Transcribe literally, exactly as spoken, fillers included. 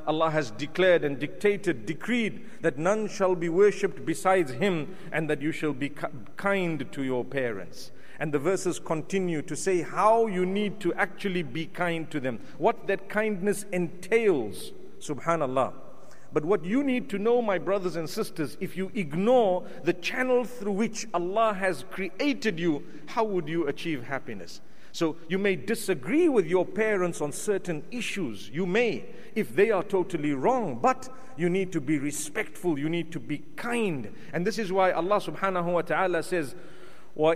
Allah has declared and dictated, decreed that none shall be worshipped besides Him, and that you shall be kind to your parents. And the verses continue to say how you need to actually be kind to them, what that kindness entails, subhanallah. But what you need to know, my brothers and sisters, if you ignore the channel through which Allah has created you, how would you achieve happiness? So you may disagree with your parents on certain issues. You may, if they are totally wrong, but you need to be respectful, you need to be kind. And this is why Allah subhanahu wa ta'ala says,